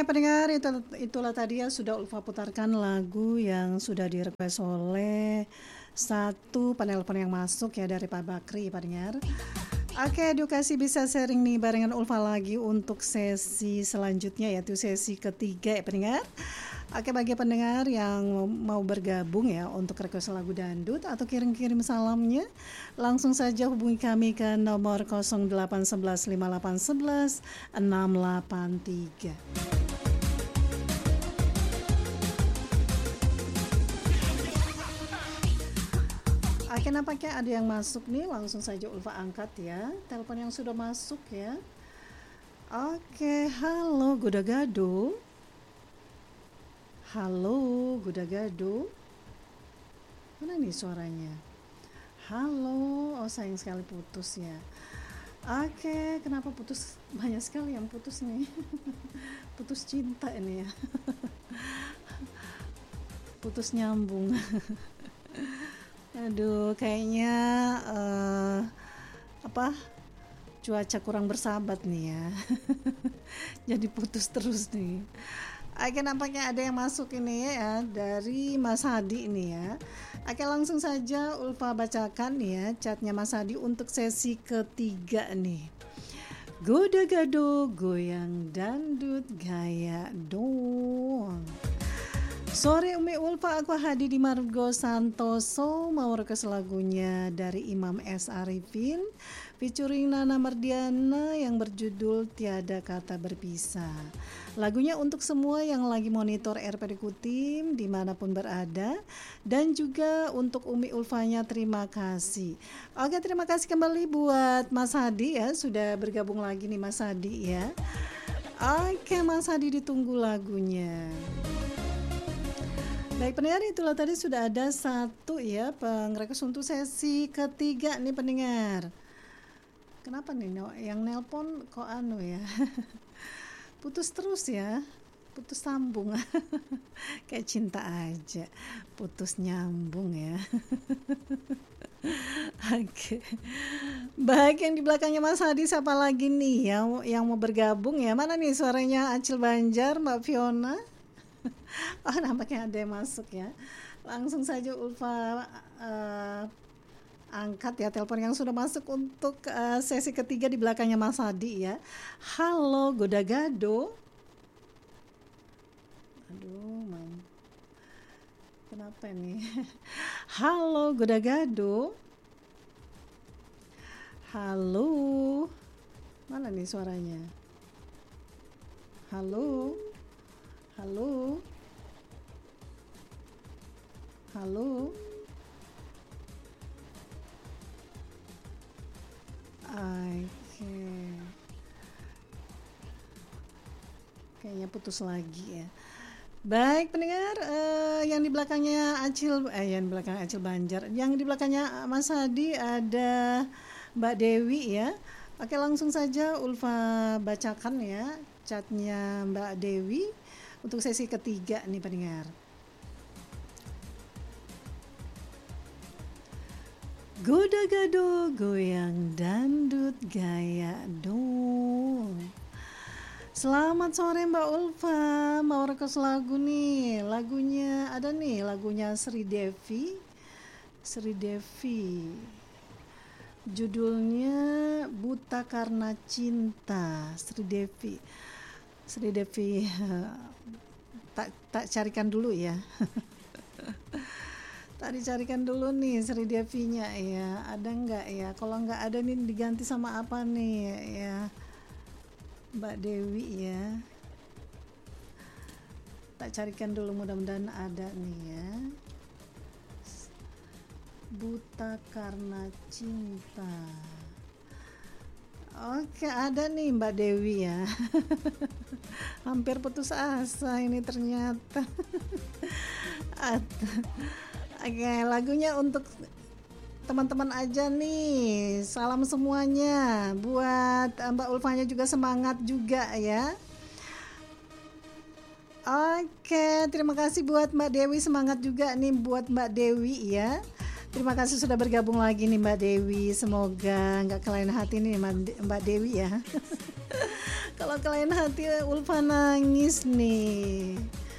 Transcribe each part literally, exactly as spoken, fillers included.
Oke pendengar, itu, itulah tadi ya sudah Ulfa putarkan lagu yang sudah direquest oleh satu penelpon yang masuk ya dari Pak Bakri pendengar. Oke, edukasi bisa sharing nih barengan Ulfa lagi untuk sesi selanjutnya yaitu sesi ketiga ya pendengar. Oke, bagi pendengar yang mau bergabung ya untuk request lagu dangdut atau kirim-kirim salamnya, langsung saja hubungi kami ke nomor nol delapan satu satu lima delapan satu satu enam delapan tiga. Oke, nampaknya ada yang masuk nih, langsung saja Ulfa angkat ya. Telepon yang sudah masuk ya. Oke, halo Goda Gado. Halo Goda Gado. Mana nih suaranya? Halo, oh sayang sekali putus ya. Oke, kenapa putus? Banyak sekali yang putus nih. Putus cinta ini ya. Putus nyambung. Aduh, kayaknya uh, apa cuaca kurang bersahabat nih ya. Jadi putus terus nih. Oke, nampaknya ada yang masuk ini ya dari Mas Hadi ini ya. Oke, langsung saja Ulfa bacakan ya chatnya Mas Hadi untuk sesi ketiga nih. Goda gado goyang dangdut gaya dong. Sore Umi Ulfa, aku Hadi di Margo Santoso mau request lagunya dari Imam S. Arifin featuring Nana Mardiana yang berjudul Tiada Kata Berpisah. Lagunya untuk semua yang lagi monitor R P D Kutim dimanapun berada dan juga untuk Umi Ulfanya terima kasih. Oke, terima kasih kembali buat Mas Hadi ya, sudah bergabung lagi nih Mas Hadi ya. Oke Mas Hadi, ditunggu lagunya. Baik pendengar, itulah tadi sudah ada satu ya pengrequest untuk sesi ketiga nih pendengar. Kenapa nih no? Yang nelpon kok anu ya putus terus ya, putus sambung. Kayak cinta aja, putus nyambung ya. Oke, baik, yang di belakangnya Mas Hadi siapa lagi nih yang, yang mau bergabung ya? Mana nih suaranya Acil Banjar, Mbak Fiona? Oh, nampaknya ada yang masuk ya. Langsung saja Ulfa uh, angkat ya telepon yang sudah masuk untuk uh, sesi ketiga di belakangnya Mas Hadi ya. Halo Goda Gado. Aduh, man. Kenapa nih? Halo Goda Gado. Halo. Mana nih suaranya? Halo. Halo. Halo. Oke. Kayaknya putus lagi ya. Baik pendengar, eh, yang di belakangnya Acil, eh, yang di belakang Acil Banjar, yang di belakangnya Mas Hadi ada Mbak Dewi ya. Oke, langsung saja Ulfa bacakan ya chatnya Mbak Dewi untuk sesi ketiga nih pendengar. Goda gado goyang dangdut gaya dong. Selamat sore Mbak Ulfa, mau request lagu nih. Lagunya ada nih, lagunya Sri Devi. Sri Devi. Judulnya Buta Karena Cinta. Sri Devi. Sri Devi tak tak carikan dulu ya. Tak dicarikan dulu nih Sri Devi-nya ya. Ada enggak ya? Kalau enggak ada nih diganti sama apa nih ya? Mbak Dewi ya. Tak carikan dulu, mudah-mudahan ada nih ya. Buta Karena Cinta. Oke, ada nih Mbak Dewi ya. Hampir putus asa ini ternyata. Oke, lagunya untuk teman-teman aja nih. Salam semuanya. Buat Mbak Ulfanya juga semangat juga ya. Oke, terima kasih buat Mbak Dewi, semangat juga nih buat Mbak Dewi ya. Terima kasih sudah bergabung lagi nih Mbak Dewi. Semoga nggak kelain hati nih Mbak Dewi ya. Kalau kalian hati Ulfa nangis nih.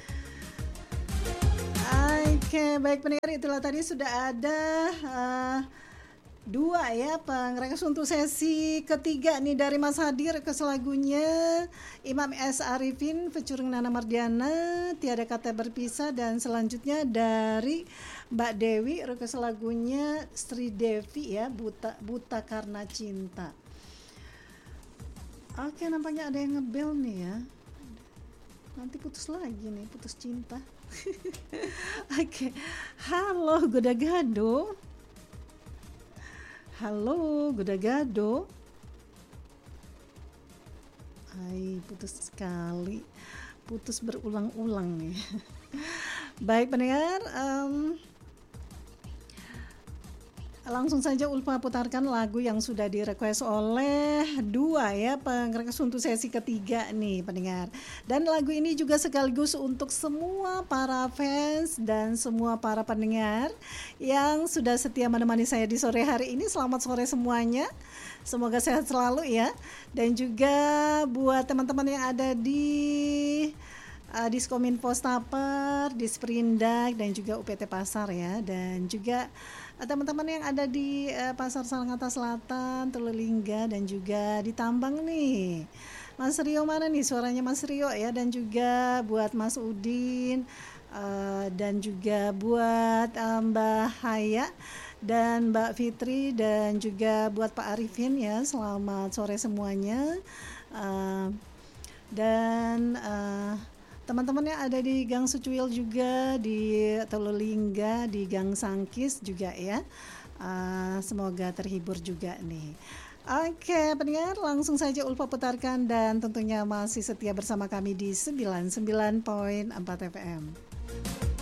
Oke, baik pendengar, itulah tadi sudah ada uh, dua ya pengerekas untuk sesi ketiga nih dari Mas Hadi, request lagunya Imam S. Arifin featuring Nana Mardiana, Tiada Kata Berpisah, dan selanjutnya dari Mbak Dewi request lagunya Sri Devi ya, Buta Buta Karena Cinta. Oke, nampaknya ada yang ngebel nih ya. Nanti putus lagi nih, putus cinta. Oke, halo Goda Gado. Halo, Goda Gado. Hai, putus sekali. Putus berulang-ulang nih. Baik pendengar, um, langsung saja Ulfa putarkan lagu yang sudah direquest oleh dua ya pengerekas untuk sesi ketiga nih pendengar. Dan lagu ini juga sekaligus untuk semua para fans dan semua para pendengar yang sudah setia menemani saya di sore hari ini. Selamat sore semuanya. Semoga sehat selalu ya. Dan juga buat teman-teman yang ada di uh, Diskominfo Staper, di Sprindak, dan juga U P T Pasar ya. Dan juga teman-teman yang ada di uh, Pasar Sangatta Selatan, Tululingga, dan juga di Tambang nih. Mas Rio mana nih suaranya Mas Rio ya, dan juga buat Mas Udin, uh, dan juga buat uh, Mbak Haya dan Mbak Fitri, dan juga buat Pak Arifin ya. Selamat sore semuanya. Uh, dan uh, teman-teman yang ada di Gang Sucuil juga, di Tululingga, di Gang Sangkis juga ya. Uh, semoga terhibur juga nih. Oke pendengar, langsung saja Ulfa putarkan dan tentunya masih setia bersama kami di sembilan puluh sembilan koma empat F M.